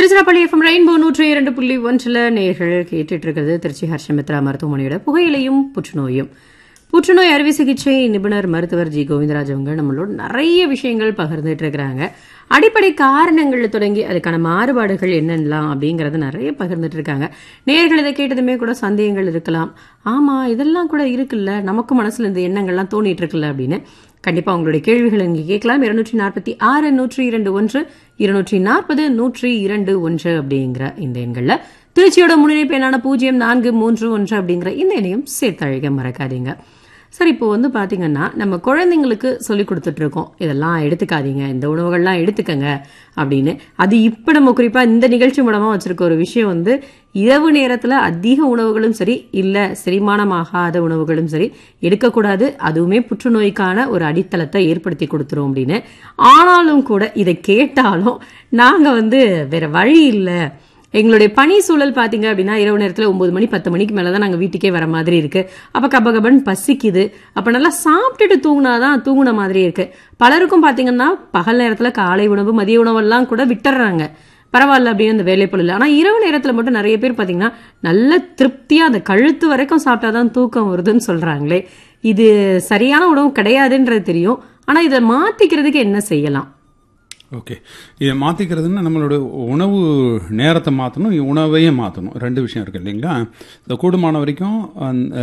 Tiruchirappalli FM rainbow 102.1 நேர்கள் கேட்டுட்டு இருக்கிறது திருச்சி ஹர்ஷமித்ரா மருத்துவமனையோட புகையிலையும் புற்றுநோயும். புற்றுநோய் அறுவை சிகிச்சை நிபுணர் மருத்துவர் ஜி கோவிந்தராஜ் அவங்க நம்மளோட நிறைய விஷயங்கள் பகிர்ந்துட்டு இருக்கிறாங்க. அடிப்படை காரணங்கள்ல தொடங்கி அதுக்கான மாறுபாடுகள் என்னென்னலாம் அப்படிங்கறத நிறைய பகிர்ந்துட்டு இருக்காங்க. நேர்கள் இதை கேட்டதுமே கூட சந்தேகங்கள் இருக்கலாம். ஆமா, இதெல்லாம் கூட இருக்குல்ல, நமக்கு மனசுல இந்த எண்ணங்கள்லாம் தோணிட்டு இருக்குல்ல அப்படின்னு. கண்டிப்பா உங்களுடைய கேள்விகள் இங்கே கேட்கலாம். 246 102 240 102 அப்படிங்கிற இந்த எண்கள்ல திருச்சியோட முன்னிணைப்பு என்னான 0431 அப்படிங்கிற இந்த எண்ணையும் சேர்த்து அழைக்க மறக்காதீங்க. சார், இப்போ பாத்தீங்கன்னா நம்ம குழந்தைங்களுக்கு சொல்லி கொடுத்துட்டு இருக்கோம், இதெல்லாம் எடுத்துக்காதீங்க, இந்த உணவுகள்லாம் எடுத்துக்கங்க அப்படின்னு. அது இப்ப நம்ம குறிப்பா இந்த நிகழ்ச்சி மூலமா வச்சிருக்க ஒரு விஷயம் இரவு நேரத்துல அதிக உணவுகளும் சரி, இல்ல செரிமானமாகாத உணவுகளும் சரி எடுக்கக்கூடாது. அதுவுமே புற்றுநோய்க்கான ஒரு அடித்தளத்தை ஏற்படுத்தி கொடுத்துரும் அப்படின்னு. ஆனாலும் கூட இதை கேட்டாலும் நாங்க வேற வழி இல்லை, எங்களுடைய பணி சூழல் பாத்தீங்க அப்படின்னா இரவு நேரத்துல 9 மணி 10 மணிக்கு மேலதான் நாங்க வீட்டுக்கே வர மாதிரி இருக்கு. அப்ப கபகபன்னு பசிக்குது, அப்ப நல்லா சாப்பிட்டுட்டு தூங்குனாதான் தூங்குன மாதிரி இருக்கு. பலருக்கும் பாத்தீங்கன்னா பகல் நேரத்துல காலை உணவு மதிய உணவெல்லாம் கூட விட்டுறாங்க, பரவாயில்ல அப்படின்னு அந்த வேலைப்பொருள் இல்லை. ஆனா இரவு நேரத்துல மட்டும் நிறைய பேர் பாத்தீங்கன்னா நல்ல திருப்தியா அந்த கழுத்து வரைக்கும் சாப்பிட்டாதான் தூக்கம் வருதுன்னு சொல்றாங்களே. இது சரியான உணவு கிடையாதுன்றது தெரியும். ஆனா இதை மாத்திக்கிறதுக்கு என்ன செய்யலாம்? ஓகே, இதை மாற்றிக்கிறதுன்னா நம்மளோட உணவு நேரத்தை மாற்றணும், உணவையே மாற்றணும். ரெண்டு விஷயம் இருக்குது இல்லைங்களா? இந்த கூடுமான வரைக்கும்